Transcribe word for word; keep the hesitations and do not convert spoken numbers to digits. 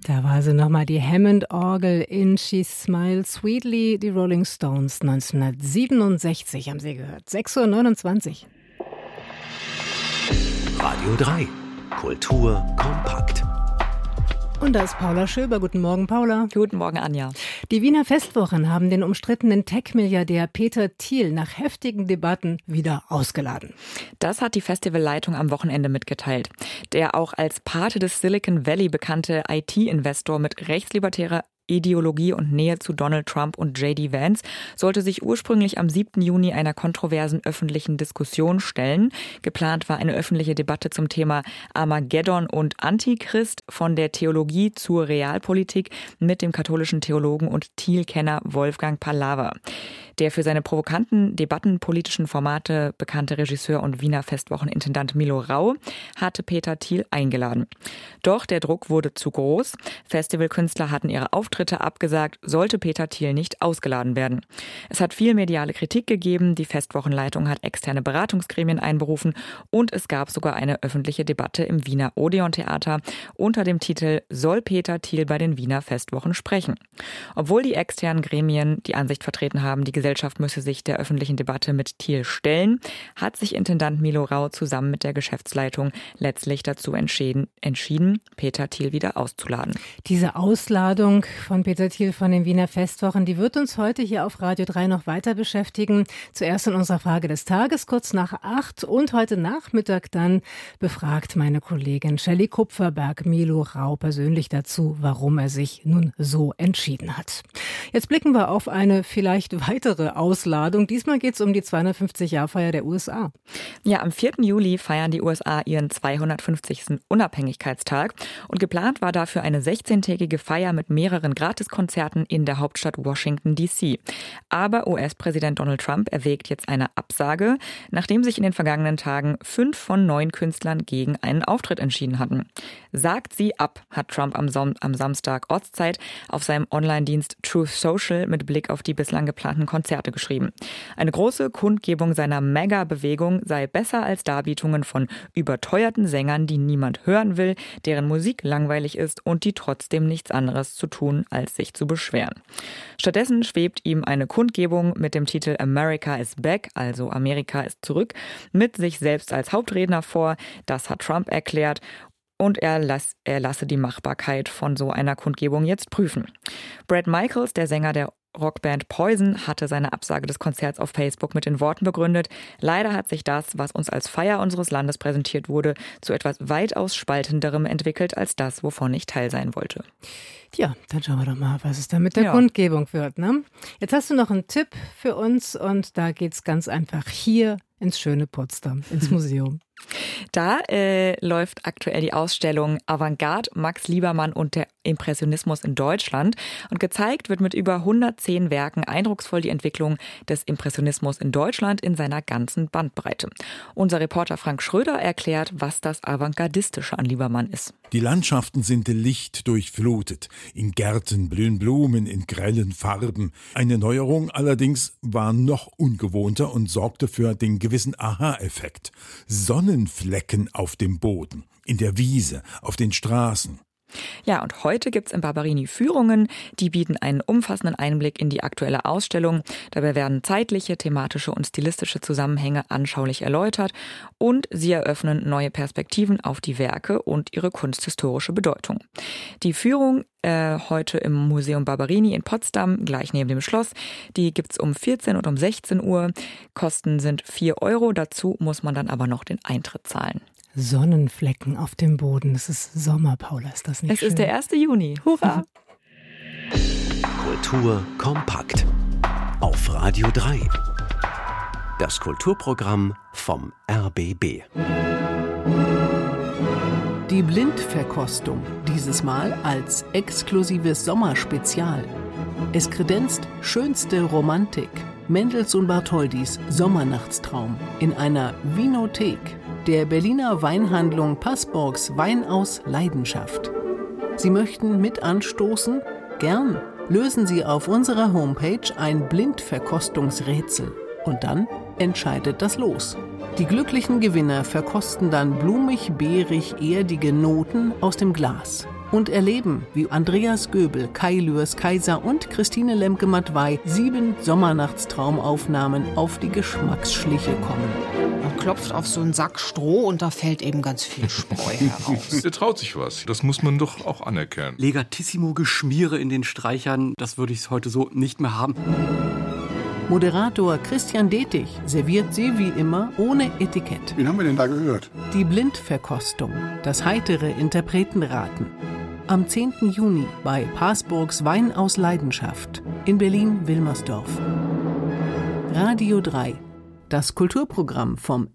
Da war sie nochmal, die Hammond-Orgel in She Smiles Sweetly, die Rolling Stones neunzehnhundertsiebenundsechzig haben Sie gehört. sechs Uhr neunundzwanzig. Radio drei. Kultur kompakt. Und da ist Paula Schöber. Guten Morgen, Paula. Guten Morgen, Anja. Die Wiener Festwochen haben den umstrittenen Tech-Milliardär Peter Thiel nach heftigen Debatten wieder ausgeladen. Das hat die Festivalleitung am Wochenende mitgeteilt. Der auch als Pate des Silicon Valley bekannte I T-Investor mit rechtslibertärer Ideologie und Nähe zu Donald Trump und J D Vance sollte sich ursprünglich am siebten Juni einer kontroversen öffentlichen Diskussion stellen. Geplant war eine öffentliche Debatte zum Thema Armageddon und Antichrist, von der Theologie zur Realpolitik mit dem katholischen Theologen und Thiel-Kenner Wolfgang Pallaver. Der für seine provokanten debattenpolitischen Formate bekannte Regisseur und Wiener Festwochenintendant Milo Rau hatte Peter Thiel eingeladen. Doch der Druck wurde zu groß. Festivalkünstler hatten ihre Auftritte abgesagt, sollte Peter Thiel nicht ausgeladen werden. Es hat viel mediale Kritik gegeben, die Festwochenleitung hat externe Beratungsgremien einberufen und es gab sogar eine öffentliche Debatte im Wiener Odeon-Theater unter dem Titel »Soll Peter Thiel bei den Wiener Festwochen sprechen?« Obwohl die externen Gremien die Ansicht vertreten haben, die Gesellschaft müsse sich der öffentlichen Debatte mit Thiel stellen, hat sich Intendant Milo Rau zusammen mit der Geschäftsleitung letztlich dazu entschieden, entschieden, Peter Thiel wieder auszuladen. Diese Ausladung von Peter Thiel von den Wiener Festwochen, die wird uns heute hier auf Radio drei noch weiter beschäftigen. Zuerst in unserer Frage des Tages, kurz nach acht, und heute Nachmittag dann befragt meine Kollegin Shelley Kupferberg Milo Rau persönlich dazu, warum er sich nun so entschieden hat. Jetzt blicken wir auf eine vielleicht weitere Ausladung. Diesmal geht es um die zweihundertfünfzig-Jahr-Feier der U S A. Ja, am vierten Juli feiern die U S A ihren zweihundertfünfzigsten Unabhängigkeitstag und geplant war dafür eine sechzehntägige Feier mit mehreren Gratiskonzerten in der Hauptstadt Washington D C. Aber U S-Präsident Donald Trump erwägt jetzt eine Absage, nachdem sich in den vergangenen Tagen fünf von neun Künstlern gegen einen Auftritt entschieden hatten. Sagt sie ab, hat Trump am, Som- am Samstag Ortszeit auf seinem Online-Dienst Truth Social mit Blick auf die bislang geplanten Konzerte geschrieben. Eine große Kundgebung seiner Mega-Bewegung sei besser als Darbietungen von überteuerten Sängern, die niemand hören will, deren Musik langweilig ist und die trotzdem nichts anderes zu tun, als sich zu beschweren. Stattdessen schwebt ihm eine Kundgebung mit dem Titel America is Back, also Amerika ist zurück, mit sich selbst als Hauptredner vor. Das hat Trump erklärt. Und er, lass, er lasse die Machbarkeit von so einer Kundgebung jetzt prüfen. Bret Michaels, der Sänger der Rockband Poison, hatte seine Absage des Konzerts auf Facebook mit den Worten begründet: Leider hat sich das, was uns als Feier unseres Landes präsentiert wurde, zu etwas weitaus Spaltenderem entwickelt als das, wovon ich Teil sein wollte. Ja, dann schauen wir doch mal, was es da mit der ja. Kundgebung wird. Ne? Jetzt hast du noch einen Tipp für uns und da geht's ganz einfach hier ins schöne Potsdam, ins Museum. Da äh, läuft aktuell die Ausstellung Avantgarde, Max Liebermann und der Impressionismus in Deutschland. Und gezeigt wird mit über hundertzehn Werken eindrucksvoll die Entwicklung des Impressionismus in Deutschland in seiner ganzen Bandbreite. Unser Reporter Frank Schröder erklärt, was das Avantgardistische an Liebermann ist. Die Landschaften sind lichtdurchflutet. In Gärten blühen Blumen in grellen Farben. Eine Neuerung allerdings war noch ungewohnter und sorgte für den gewissen Aha-Effekt. Sonnenflecken auf dem Boden, in der Wiese, auf den Straßen. Ja, und heute gibt's im Barberini Führungen, die bieten einen umfassenden Einblick in die aktuelle Ausstellung. Dabei werden zeitliche, thematische und stilistische Zusammenhänge anschaulich erläutert und sie eröffnen neue Perspektiven auf die Werke und ihre kunsthistorische Bedeutung. Die Führung äh, heute im Museum Barberini in Potsdam, gleich neben dem Schloss, die gibt's um vierzehn und um sechzehn Uhr. Kosten sind vier Euro, dazu muss man dann aber noch den Eintritt zahlen. Sonnenflecken auf dem Boden. Es ist Sommer, Paula, ist das nicht es schön? Es ist der erste Juni. Hurra! Kultur kompakt. Auf Radio drei. Das Kulturprogramm vom R B B. Die Blindverkostung, dieses Mal als exklusives Sommerspezial. Es kredenzt schönste Romantik. Mendelssohn Bartholdys Sommernachtstraum in einer Winothek, der Berliner Weinhandlung Passborgs Wein aus Leidenschaft. Sie möchten mit anstoßen? Gern. Lösen Sie auf unserer Homepage ein Blindverkostungsrätsel und dann entscheidet das Los. Die glücklichen Gewinner verkosten dann blumig-beerig erdige Noten aus dem Glas. und erleben, wie Andreas Göbel, Kai Lührs Kaiser und Christine Lemke-Matwei sieben Sommernachtstraumaufnahmen auf die Geschmacksschliche kommen. Man klopft auf so einen Sack Stroh und da fällt eben ganz viel Spreu heraus. Der traut sich was. Das muss man doch auch anerkennen. Legatissimo-Geschmiere in den Streichern, das würde ich heute so nicht mehr haben. Moderator Christian Detig serviert sie wie immer ohne Etikett. Wen haben wir denn da gehört? Die Blindverkostung, das heitere Interpretenraten. Am zehnten Juni bei Parsburgs Wein aus Leidenschaft in Berlin-Wilmersdorf. Radio drei, das Kulturprogramm vom